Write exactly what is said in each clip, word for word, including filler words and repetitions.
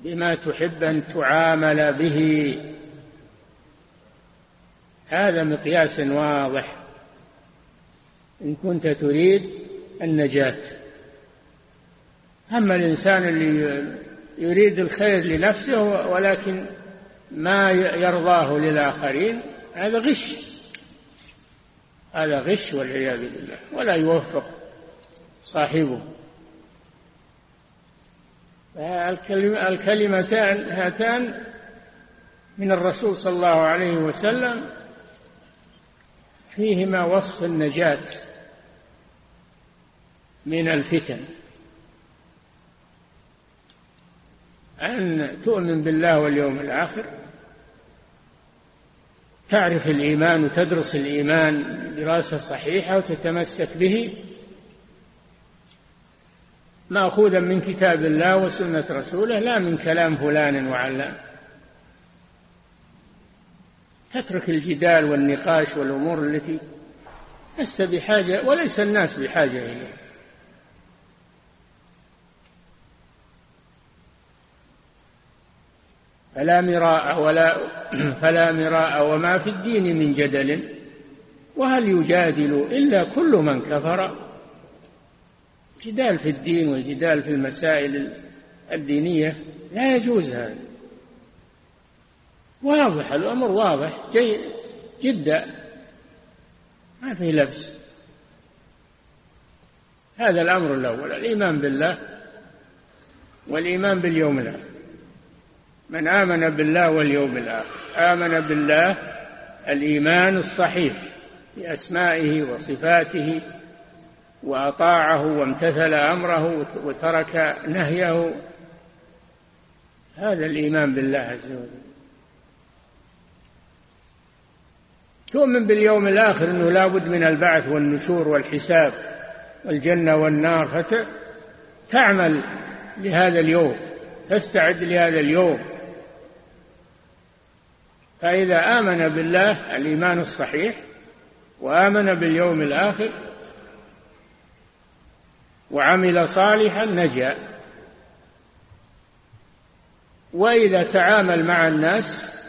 بما تحب أن تعامل به. هذا مقياس واضح إن كنت تريد النجاة. أما الإنسان اللي يريد الخير لنفسه ولكن ما يرضاه للآخرين، هذا غش، هذا غش والعياذ بالله، ولا يوفق صاحبه. الكلمتان هاتان من الرسول صلى الله عليه وسلم فيهما وصف النجاة من الفتن، أن تؤمن بالله واليوم الآخر، تعرف الإيمان وتدرس الإيمان دراسة صحيحة وتتمسك به مأخوذا من كتاب الله وسنة رسوله، لا من كلام فلان وعلان. تترك الجدال والنقاش والأمور التي لست بحاجة وليس الناس بحاجة إليها. فلا مراء ولا فلا مراء وما في الدين من جدل، وهل يجادل إلا كل من كفر. جدال في الدين والجدال في المسائل الدينية لا يجوز، هذا واضح، الأمر واضح جيد جدا، ما فيه لبس. هذا الأمر الأول، الإيمان بالله والإيمان باليوم الآخر. من آمن بالله واليوم الآخر آمن بالله الإيمان الصحيح بأسمائه وصفاته، وأطاعه وامتثل أمره وترك نهيه. هذا الإيمان بالله عز وجل. تؤمن باليوم الآخر أنه لا بد من البعث والنشور والحساب والجنة والنار، فتعمل لهذا اليوم، تستعد لهذا اليوم. فإذا آمن بالله الإيمان الصحيح وآمن باليوم الآخر وعمل صالحا نجا. وإذا تعامل مع الناس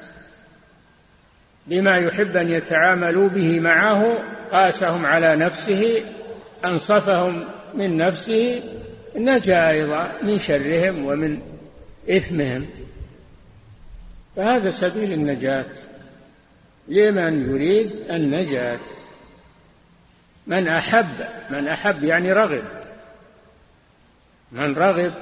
بما يحب أن يتعاملوا به معه، قاسهم على نفسه، أنصفهم من نفسه، نجا أيضا من شرهم ومن إثمهم. فهذا سبيل النجاة لمن يريد النجاة. من أحب من أحب يعني رغب، من رغب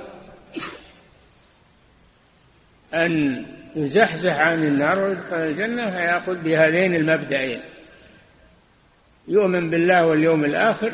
أن يزحزح عن النار ويدخل الجنة فيأخذ بهذين المبدأين: يؤمن بالله واليوم الآخر،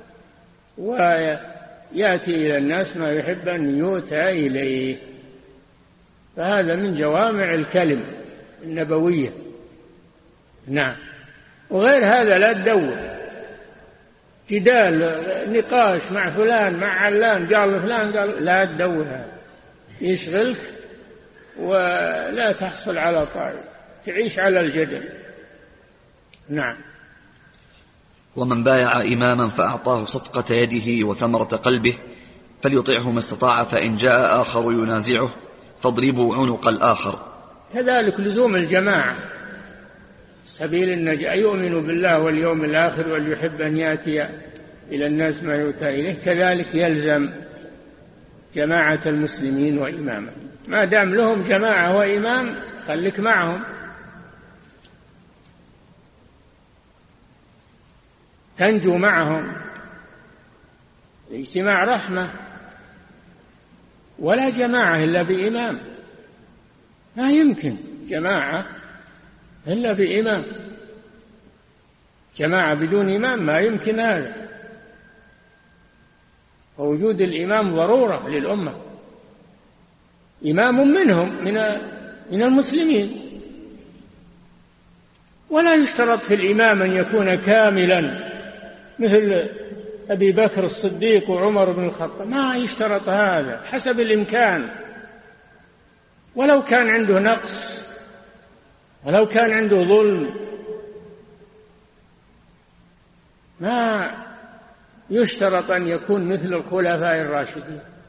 ويأتي إلى الناس ما يحب أن يؤتى إليه. فهذا من جوامع الكلم النبوية. نعم. وغير هذا لا تدور جدال نقاش مع فلان مع علان، قال فلان قال، لا تدور، هذا يشغلك ولا تحصل على طائر، تعيش على الجدل. نعم. ومن بايع إماما فأعطاه صدقة يده وثمرة قلبه فليطعه ما استطاع، فإن جاء آخر ينازعه فاضربوا عنق الآخر. كذلك لزوم الجماعة سبيل النجاة. يؤمن بالله واليوم الآخر وليحب أن يأتي إلى الناس ما يؤتى إليه، كذلك يلزم جماعة المسلمين وإمامهم. ما دام لهم جماعة وإمام خليك معهم، تنجو معهم. الاجتماع رحمة، ولا جماعة إلا بإمام. ما يمكن جماعة إلا بإمام، جماعة بدون إمام ما يمكن هذا. ووجود الإمام ضرورة للأمة، إمام منهم من من المسلمين. ولا يشترط في الإمام أن يكون كاملا مثل أبي بكر الصديق وعمر بن الخطاب، ما يشترط هذا، حسب الإمكان. ولو كان عنده نقص، ولو كان عنده ظلم، ما يشترط أن يكون مثل الخلفاء الراشدين.